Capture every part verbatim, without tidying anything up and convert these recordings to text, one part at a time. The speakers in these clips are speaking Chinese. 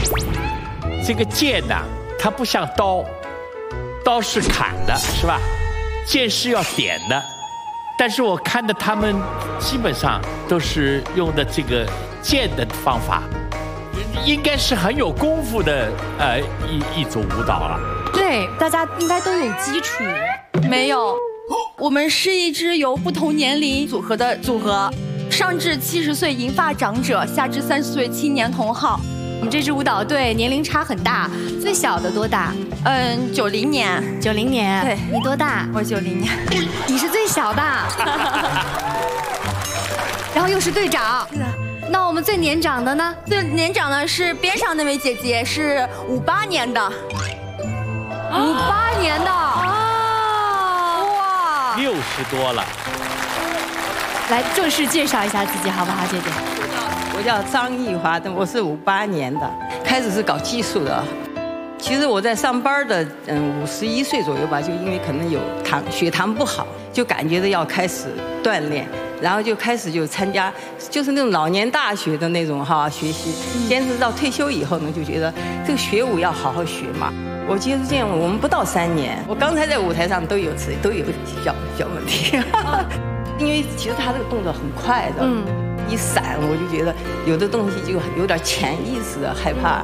这个剑呐、啊，它不像刀，刀是砍的，是吧？剑是要点的。但是我看的他们基本上都是用的这个剑的方法，应该是很有功夫的呃一一种舞蹈了。 对，大家应该都有基础。 没有，我们是一支由不同年龄组合的组合，上至七十岁银发长者，下至三十岁青年同好。 我们这支舞蹈队年龄差很大，最小的多大？ 嗯，九零年。 九零年。 对， 你多大？ 我九零年。 你是最小的。然后又是队长。 是的。 那我们最年长的呢？ 最年长的是边上那位姐姐，是五八年的。 五八年的。 啊！哇！ 六十多了。 来正式介绍一下自己好不好，姐姐？ 我叫张艺华，我是五八年的，开始是搞技术的。其实我在上班的，嗯，五十一岁左右吧，就因为可能有糖血糖不好，就感觉到要开始锻炼，然后就开始就参加，就是那种老年大学的那种哈学习，坚持到退休以后呢，就觉得这个学舞要好好学嘛。我接触剑舞，我们不到三年，我刚才在舞台上都有次都有小小问题，因为其实他这个动作很快的。嗯。一闪，我就觉得有的东西就有点潜意识的害怕。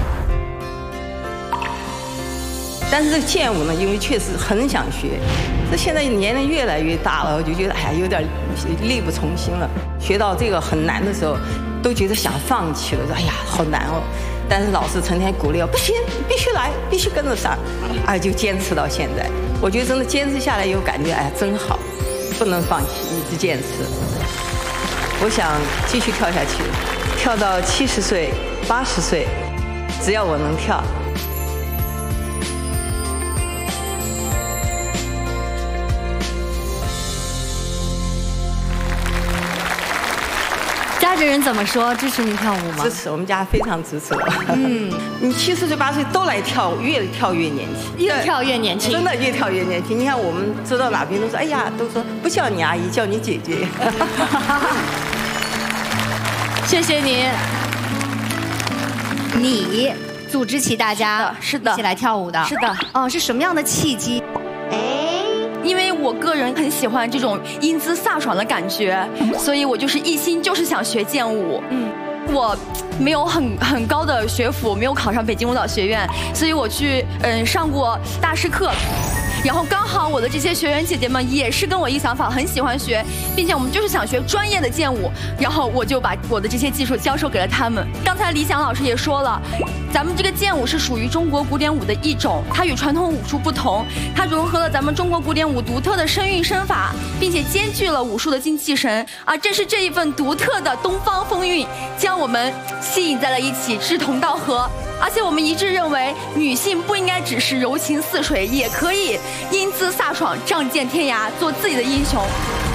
但是这个剑舞呢，因为确实很想学，这现在年龄越来越大了，我就觉得哎呀，有点力不从心了。学到这个很难的时候，都觉得想放弃了，说哎呀，好难哦。但是老师成天鼓励我，不行，必须来，必须跟着上，哎，就坚持到现在。我觉得真的坚持下来以后，感觉哎呀真好，不能放弃，一直坚持。我想继续跳下去，跳到七十岁、八十岁，只要我能跳。 家里人怎么说？支持你跳舞吗？ 支持，我们家非常支持我。嗯，你七十岁、八十岁都来跳舞，越跳越年轻， 越跳越年轻， 真的越跳越年轻。你看我们走到哪边都说，哎呀，都说不叫你阿姨，叫你姐姐。 谢谢你，你组织起大家， 是的， 一起来跳舞的， 是的。 哦，是什么样的契机？ 因为我个人很喜欢这种英姿飒爽的感觉，所以我就是一心就是想学剑舞。嗯，我没有很很高的学府，没有考上北京舞蹈学院，所以我去嗯上过大师课。然后刚好我的这些学员姐姐们也是跟我一想法，很喜欢学，并且我们就是想学专业的剑舞，然后我就把我的这些技术教授给了他们。刚才李想老师也说了，咱们这个剑舞是属于中国古典舞的一种，它与传统武术不同，它融合了咱们中国古典舞独特的声韵身法，并且兼具了武术的精气神啊！正是这一份独特的东方风韵，将我们吸引在了一起，志同道合。而且我们一致认为，女性不应该只是柔情似水，也可以英姿飒爽、仗剑天涯，做自己的英雄。